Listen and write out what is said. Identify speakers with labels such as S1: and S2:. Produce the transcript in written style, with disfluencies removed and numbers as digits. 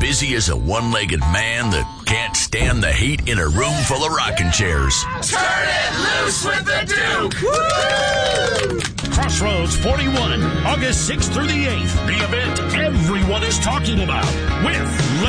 S1: busy as a one-legged man that can't stand the heat in a room full of rocking chairs.
S2: Turn it loose with the Duke!
S3: Woo! Crossroads 41, August 6th through the 8th. The event everyone is talking about with